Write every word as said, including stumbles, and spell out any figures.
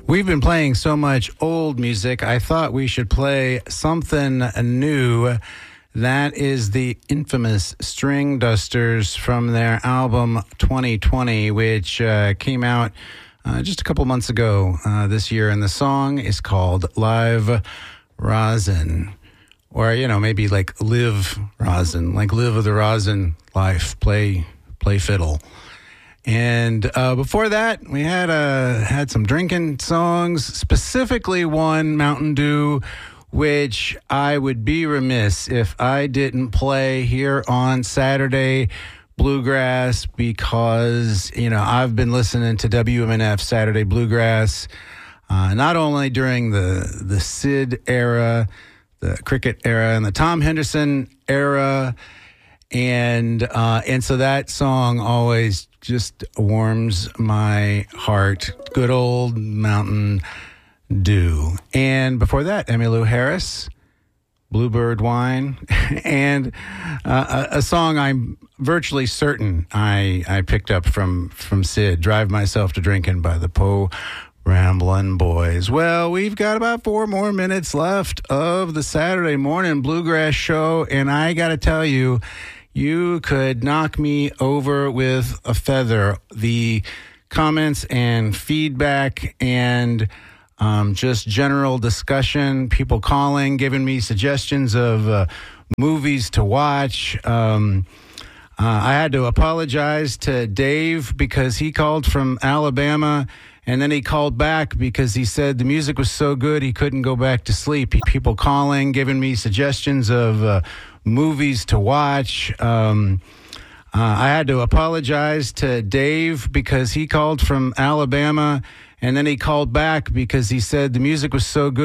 We've been playing so much old music, I thought we should play something new. That is the infamous String Dusters from their album twenty twenty, which uh, came out uh, just a couple months ago uh, this year. And the song is called Live Rosin. Or, you know, maybe like Live Rosin, like live of the rosin life, play play fiddle. And uh, before that, we had uh, had some drinking songs, specifically one, Mountain Dew, which I would be remiss if I didn't play here on Saturday Bluegrass, because, you know, I've been listening to W M N F Saturday Bluegrass, uh, not only during the, the Sid era, the Cricket era, and the Tom Henderson era, and uh, and so that song always just warms my heart. Good old Mountain Dew. And before that, Emmylou Harris, Bluebird Wine, and uh, a, a song I'm virtually certain I I picked up from from Sid, Drive Myself to Drinking by the Po Ramblin' Boys. Well, we've got about four more minutes left of the Saturday morning Bluegrass show, and I got to tell you, you could knock me over with a feather. The comments and feedback and um, just general discussion, people calling, giving me suggestions of uh, movies to watch. Um, uh, I had to apologize to Dave because he called from Alabama, and then he called back because he said the music was so good he couldn't go back to sleep. People calling, giving me suggestions of uh, movies to watch. Um, uh, I had to apologize to Dave because he called from Alabama, and then he called back because he said the music was so good